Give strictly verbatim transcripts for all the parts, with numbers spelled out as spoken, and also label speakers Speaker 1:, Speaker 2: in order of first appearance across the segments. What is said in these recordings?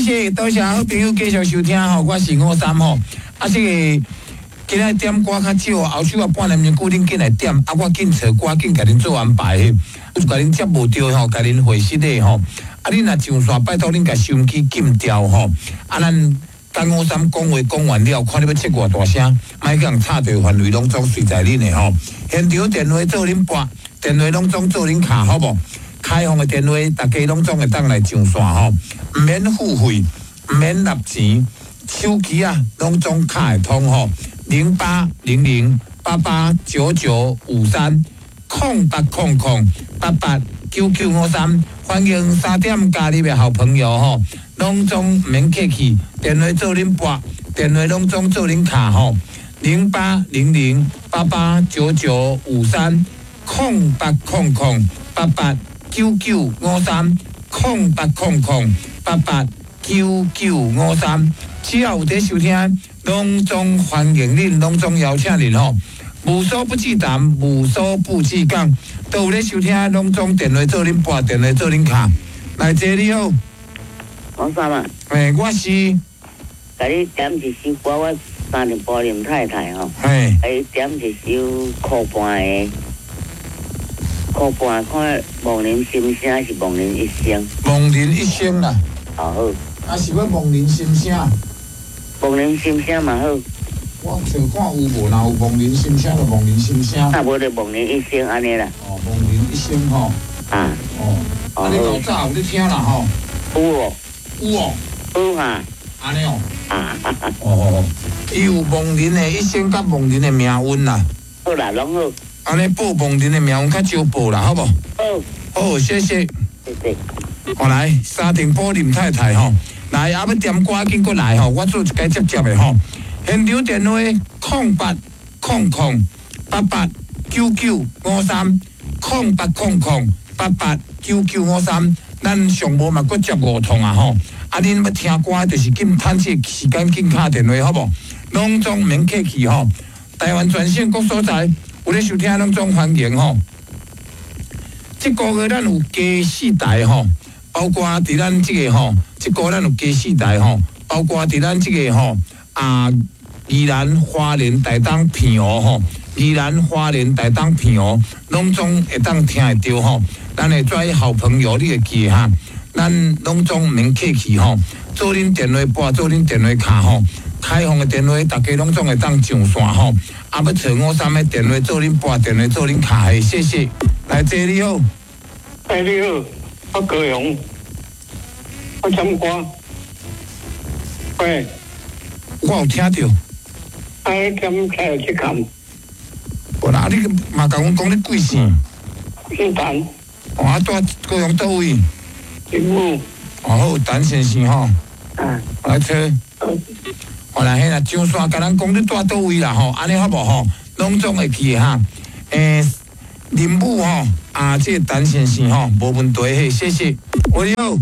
Speaker 1: 谢多谢好朋友继续收听吼，我是五三吼，啊这个今仔点歌较少，后首啊半点钟固定进来点，啊我紧找歌紧甲恁做安排嘿，甲恁接无着吼，甲恁回信的吼，啊恁若上线，拜托恁甲收音机禁掉吼，啊咱。等五三讲话讲完了，看你要切偌大声，莫讲插着范围拢总随在恁的吼。现场电话做恁拨，电话拢总做恁卡，好无？开放的电话，大家拢总会当来上线吼，毋免付费，毋免纳钱，手机啊拢总卡会通吼。零八零零八八九九五三空八空空八八九九五三，欢迎三点加入的好朋友吼。拢总免客气，电话做恁拨，电话拢总做恁卡吼，零八零零八八九九五三空八空空八八九九五三空八空空八八九九五三，只要有在收听，拢总欢迎恁，拢总邀请恁吼，无所不至谈，无所不至讲，都有咧收听，拢总电话做恁拨，电话做恁卡，来这你好。
Speaker 2: 王三啊，
Speaker 1: 诶，我是，
Speaker 2: 甲你点一首歌，我三零八零太太吼，
Speaker 1: 嘿，
Speaker 2: 甲你点一首酷伴的，酷伴看梦人心声是梦人一生，
Speaker 1: 梦人一生啦，
Speaker 2: 好好，
Speaker 1: 啊是要梦人心声，
Speaker 2: 梦人心声嘛好，
Speaker 1: 我想看有无，若有梦人心声就梦人心声，
Speaker 2: 那无就梦人一生安尼啦，
Speaker 1: 哦，梦人一生吼，
Speaker 2: 啊，
Speaker 1: 哦，啊你老早有咧听啦吼，
Speaker 2: 有哦，
Speaker 1: 有哦，
Speaker 2: 有哈，
Speaker 1: 安尼哦，
Speaker 2: 啊哈哈，
Speaker 1: 哦，伊有梦人的一生甲梦人的命运啦，
Speaker 2: 好啦，拢好，
Speaker 1: 安尼报梦人的命运较少报啦，好无？
Speaker 2: 好，
Speaker 1: 好，谢谢。
Speaker 2: 谢谢。
Speaker 1: 我来三定波林太太吼，来啊要点歌紧过来吼，我做一个接接的吼。现场电话空八空空八八九九五三空八空空八八九九五三，咱上无嘛阁接五通啊吼。啊，恁要听歌就是紧趁这时间紧打电话好无？拢总免客气吼。台湾全省各所在有咧收听，拢总欢迎吼。即个月咱有加四台吼，包括伫咱即个吼，即个咱有加四台吼，包括伫咱即个吼啊，宜兰花莲台东片湖吼，宜兰花莲台东片湖，拢总会当听会到吼。咱会做好朋友，你会记哈。咱拢总免客气吼，做恁电话拨，做恁电话卡吼，开放的电话，大家拢总会当上线吼。啊，要找我三个电话做恁拨，电话做恁卡的，谢谢。来，这你好。
Speaker 3: 哎，你好，我高雄，我唱歌。喂，
Speaker 1: 我有听到。
Speaker 3: 哎，点开有去看？
Speaker 1: 我哪你嘛甲阮讲你贵姓？
Speaker 3: 姓陈。
Speaker 1: 哦，啊，住高雄倒位？
Speaker 3: 林武。
Speaker 1: 哦，好，陈先生吼。
Speaker 3: 啊。
Speaker 1: 来车。我来迄若上线，甲咱讲你住倒位啦吼，安尼好无吼？拢总会记哈。诶、欸，林武吼。啊，这个陈先生吼，无问题嘿，谢谢。喂，好。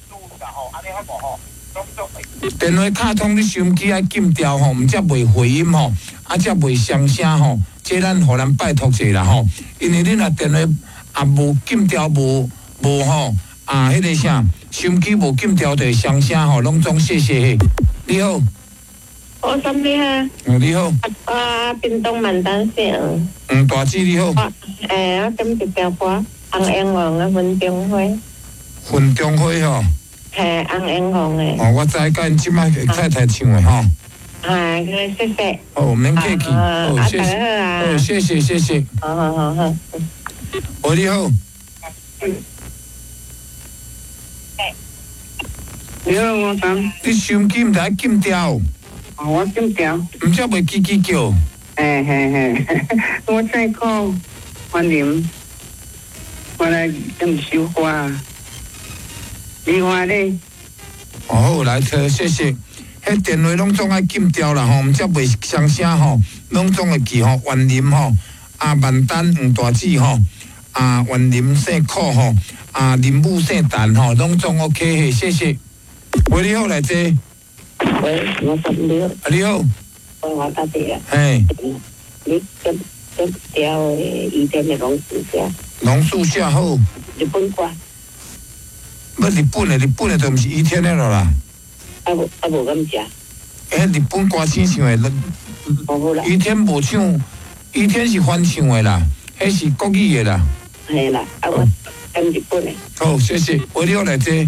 Speaker 1: 电话卡通你收音机爱禁掉吼，毋则袂回音吼，啊则袂双声吼，这咱互咱拜托者啦吼，因为你若电话啊无禁掉无无吼啊，迄、那个啥收音机无禁掉就双声吼，拢总谢谢嘿。你好。
Speaker 4: 我什么啊？
Speaker 1: 嗯，你好。
Speaker 4: 啊，屏东万丹县。
Speaker 1: 嗯，大姐你好。
Speaker 4: 诶、欸，我点一条歌，红艳黄的云中花。
Speaker 1: 云中花吼。
Speaker 4: 嘿，红艳黄的。
Speaker 1: 哦，我知甲因即摆太太唱的吼。
Speaker 4: 哎，谢谢。
Speaker 1: 哦，免客气。
Speaker 4: 哦，
Speaker 1: 谢谢。哦，谢谢谢谢。
Speaker 4: 好好好好。
Speaker 1: 喂，你好。
Speaker 3: 你好，我讲。
Speaker 1: 你收音机毋知禁掉。
Speaker 3: 哦，我禁掉。
Speaker 1: 毋则袂叽叽叫。
Speaker 3: 嘿嘿嘿，我在讲，欢迎，我来点首歌。你话咧？
Speaker 1: 哦，好，来车，谢谢。迄电话拢总爱禁掉啦吼，毋则袂双声吼，拢总会记吼。万林吼，啊万丹黄大姊吼，啊万林姓苦吼，啊林武姓陈吼，拢总 OK 嘿，谢谢。喂，你好，来坐。
Speaker 4: 喂，我十秒。
Speaker 1: 啊，你好。
Speaker 4: 我打地啊。
Speaker 1: 嘿。
Speaker 4: 你这这条诶，以前的榕树下。
Speaker 1: 榕树下好。
Speaker 4: 日本歌。
Speaker 1: 要日本的，日本的就毋是倚天的了啦。
Speaker 4: 啊无啊无敢食，
Speaker 1: 迄日本歌星唱的，
Speaker 4: 好好啦，
Speaker 1: 于天无唱，于天是翻唱的啦，迄是国语的啦。
Speaker 4: 系啦，啊我甘日本的，
Speaker 1: 好，谢谢，为了来这。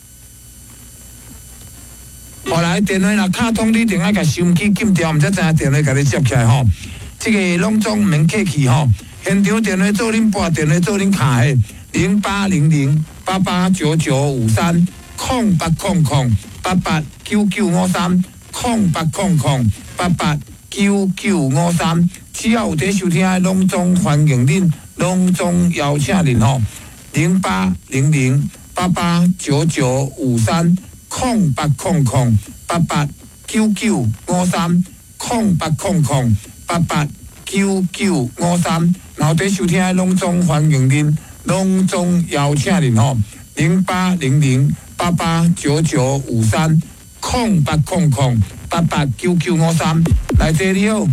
Speaker 1: 后来电话若卡通，你定爱甲收音机禁掉，毋则知影电话甲你接起来吼。即个拢总毋免客气吼。现场电话做恁拨，电话做恁卡的，零八零零八八九九五三空八空空八八九九五三空八空空八八九九五三。只要有伫收听的，拢总欢迎恁，拢总邀请恁吼。零八零零八八九九五三。空八空空八八九九五三空八空空八八九九五三，然后伫收听的拢总欢迎恁，拢总邀请恁吼，零八零零八八九九五三空八空空八八九九五三，来这里好。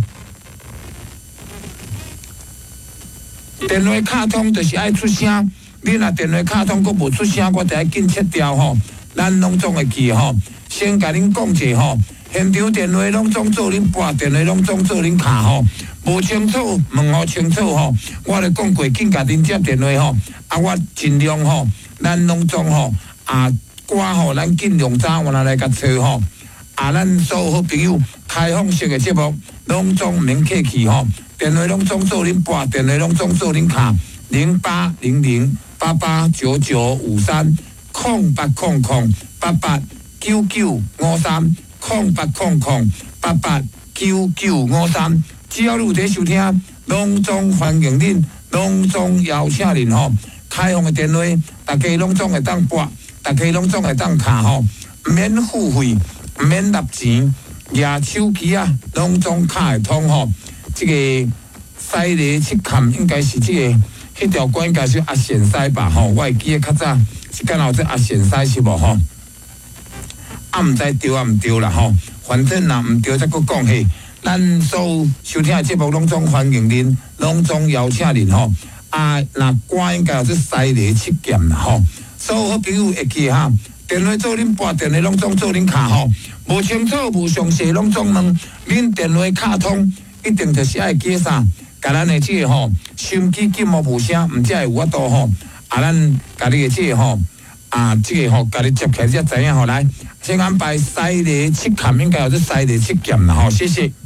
Speaker 1: 电话卡通就是爱出声，你若电话卡通佫无出声，我就要紧切掉吼。咱拢总会记吼，先甲恁讲者吼，现场电话拢总做恁拨，电话拢总做恁卡吼，无清楚问互清楚吼，我咧讲过，紧甲恁接电话吼，啊我尽量吼，咱拢总吼啊歌吼，咱尽量早我来甲找吼，啊咱所有好朋友开放式的节目，拢总毋免客气吼，电话拢总做恁拨，电话拢总做恁卡，零八零零八八九九五三。空八空空八八九九五三空八空空八八九九五三，只要你有在收听，拢总欢迎恁，拢总邀请恁吼。开放的电话，大家拢总会当拨，大家拢总会当卡吼，免付费，免纳钱，拿手机啊，拢总卡会通吼。这个西里七坎应该是这个。迄条管应该是阿贤西吧吼，我会记得较早是敢若这阿贤西是无吼？啊，毋知对啊毋对啦吼，反正若毋对，则佫讲嘿。咱所有收听的节目拢总欢迎恁，拢总邀请恁吼。啊，若歌应该有这西里七剑啦吼。所有好朋友会记哈，电话做恁拨，电话拢总做恁卡吼。无清楚无详细拢总问，恁电话卡通一定就是爱记啥？甲咱的这个吼，收音机禁无无声，毋则会有法度吼。啊，咱甲你的这个吼，啊，这个吼，甲你接起来才知影吼。来，先安排西里七坎，应该有这西里七剑啦吼，谢谢。